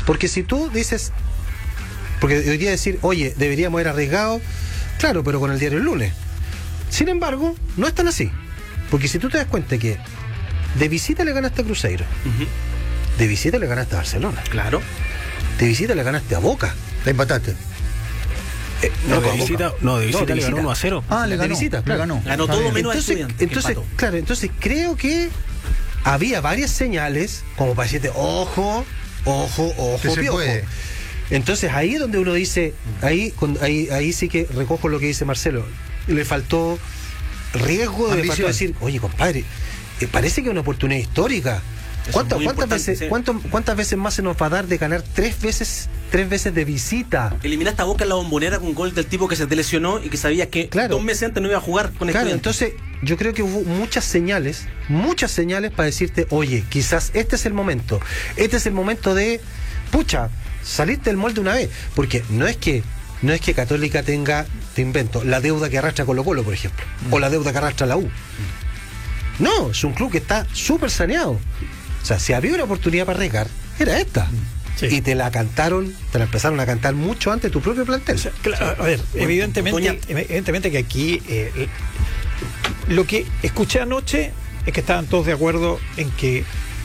Porque si tú dices, porque hoy día decir, oye, deberíamos haber arriesgado, claro, pero con el diario el lunes. Sin embargo, no es tan así. Porque si tú te das cuenta que de visita le ganaste a Cruzeiro, de visita le ganaste a Barcelona, Claro. de visita le ganaste a Boca, La empataste. De visita le ganó 1-0. Le ganó. De visita, claro. Ganó todo menos a Estudiantes. Entonces creo que había varias señales como para decirte, ojo, Que se piojo. puede. Entonces ahí es donde uno dice, ahí sí que recojo lo que dice Marcelo, le faltó riesgo, le faltó decir, oye compadre, parece que es una oportunidad histórica. ¿Cuántas veces más se nos va a dar de ganar tres veces de visita? Eliminaste a Boca en la Bombonera con un gol del tipo que se te lesionó y que sabías que 2 meses antes no iba a jugar con Estudiantes. Entonces yo creo que hubo muchas señales para decirte, oye, quizás este es el momento de, pucha, salirte del molde una vez, porque no es que Católica tenga, te invento, la deuda que arrastra Colo-Colo, por ejemplo, o la deuda que arrastra la U. No, es un club que está súper saneado. O sea, si había una oportunidad para arriesgar, era esta. Sí. Y te la empezaron a cantar mucho antes de tu propio plantel. O sea, claro, a ver, evidentemente que aquí lo que escuché anoche es que estaban todos de acuerdo en que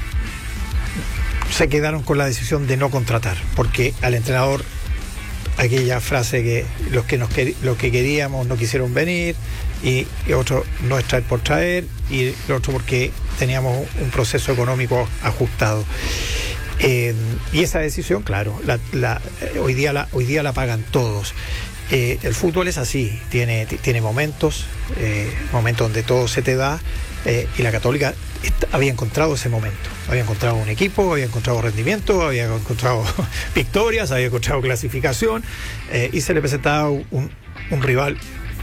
se quedaron con la decisión de no contratar, porque al entrenador aquella frase que los que queríamos no quisieron venir, y otro no es traer por traer, y el otro porque teníamos un proceso económico ajustado. Y esa decisión, claro, hoy día la pagan todos. El fútbol es así, tiene momentos donde todo se te da, y la Católica había encontrado ese momento, había encontrado un equipo, había encontrado rendimiento, había encontrado victorias, había encontrado clasificación, y se le presentaba un rival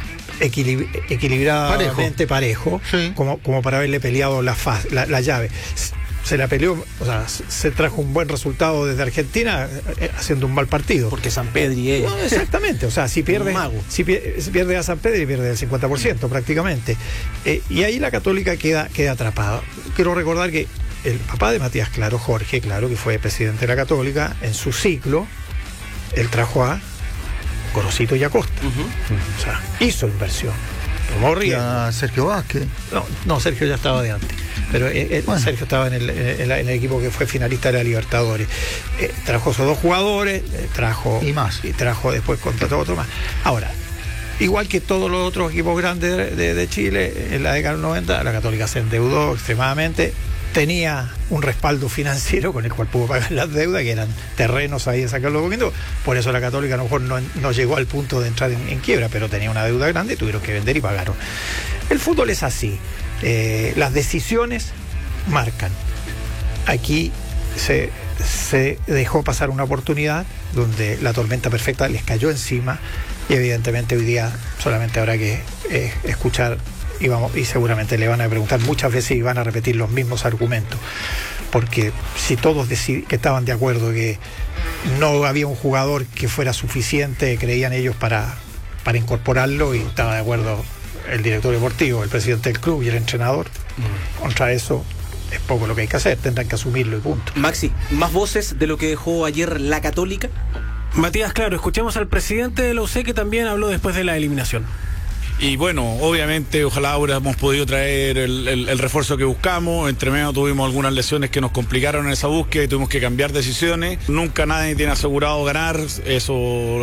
equilibradamente parejo, sí, como para haberle peleado la llave. Se la peleó, o sea, se trajo un buen resultado desde Argentina haciendo un mal partido. Porque San Pedri no, exactamente, o sea, si pierde a San Pedri, pierde el 50% prácticamente. Y ahí la Católica queda atrapada. Quiero recordar que el papá de Matías Claro, Jorge Claro, que fue presidente de la Católica, en su ciclo, él trajo a Gorosito y Acosta. O sea, hizo inversión. Tomó riesgo. ¿A Sergio Vázquez? No, Sergio ya estaba de antes. Pero Sergio estaba en el equipo que fue finalista de la Libertadores. Trajo esos 2 jugadores, y trajo después contrató otro más. Ahora, igual que todos los otros equipos grandes de Chile, en la década del 90, la Católica se endeudó extremadamente. Tenía un respaldo financiero con el cual pudo pagar las deudas, que eran terrenos ahí de sacarlo poquito. Por eso la Católica a lo mejor no llegó al punto de entrar en quiebra, pero tenía una deuda grande y tuvieron que vender y pagaron. El fútbol es así. Las decisiones marcan. Aquí se dejó pasar una oportunidad donde la tormenta perfecta les cayó encima, y evidentemente hoy día solamente habrá que escuchar y seguramente le van a preguntar muchas veces y van a repetir los mismos argumentos, porque si todos que estaban de acuerdo que no había un jugador que fuera suficiente, creían ellos, para incorporarlo, y estaba de acuerdo el director deportivo, el presidente del club y el entrenador, contra eso es poco lo que hay que hacer, tendrán que asumirlo y punto. Maxi, ¿más voces de lo que dejó ayer la Católica? Matías Claro, escuchemos al presidente de la UC, que también habló después de la eliminación. Y bueno, obviamente, ojalá ahora hemos podido traer el refuerzo que buscamos. Entre medio tuvimos algunas lesiones que nos complicaron en esa búsqueda y tuvimos que cambiar decisiones. Nunca nadie tiene asegurado ganar, eso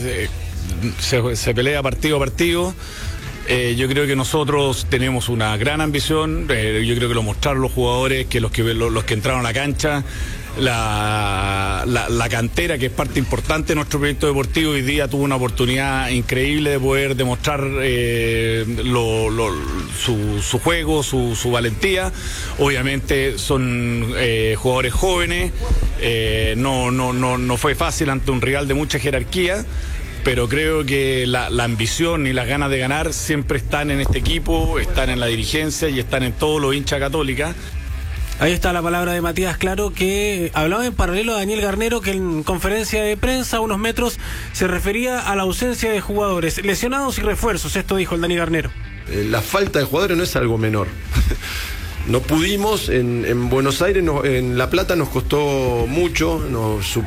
se pelea partido a partido. Yo creo que nosotros tenemos una gran ambición. Yo creo que lo mostraron los jugadores, que los que entraron a la cancha. La cantera, que es parte importante de nuestro proyecto deportivo, hoy día tuvo una oportunidad increíble de poder demostrar su juego, su valentía. Obviamente son jugadores jóvenes, no fue fácil ante un rival de mucha jerarquía, pero creo que la ambición y las ganas de ganar siempre están en este equipo, están en la dirigencia y están en todos los hinchas Católicas. Ahí está la palabra de Matías Claro, que hablaba en paralelo a Daniel Garnero, que en conferencia de prensa a unos metros se refería a la ausencia de jugadores, lesionados y refuerzos. Esto dijo el Dani Garnero. La falta de jugadores no es algo menor. No pudimos, en Buenos Aires, en La Plata nos costó mucho,